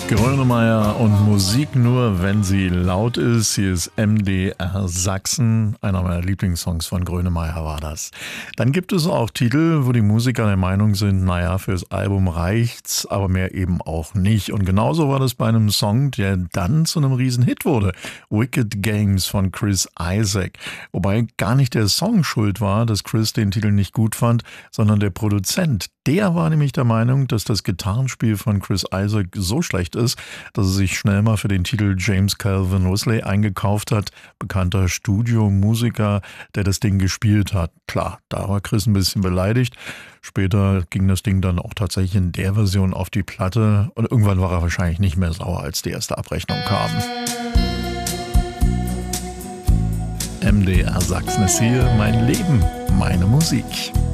Grönemeyer und Musik nur, wenn sie laut ist. Hier ist MDR Sachsen. Einer meiner Lieblingssongs von Grönemeyer war das. Dann gibt es auch Titel, wo die Musiker der Meinung sind, naja, fürs Album reicht's, aber mehr eben auch nicht. Und genauso war das bei einem Song, der dann zu einem Riesenhit wurde. Wicked Games von Chris Isaak. Wobei gar nicht der Song schuld war, dass Chris den Titel nicht gut fand, sondern der Produzent. Der war nämlich der Meinung, dass das Gitarrenspiel von Chris Isaak so schlecht ist, dass er sich schnell mal für den Titel James Calvin Risley eingekauft hat, bekannter Studiomusiker, der das Ding gespielt hat. Klar, da war Chris ein bisschen beleidigt. Später ging das Ding dann auch tatsächlich in der Version auf die Platte und irgendwann war er wahrscheinlich nicht mehr sauer, als die erste Abrechnung kam. MDR Sachsen ist hier, mein Leben, meine Musik.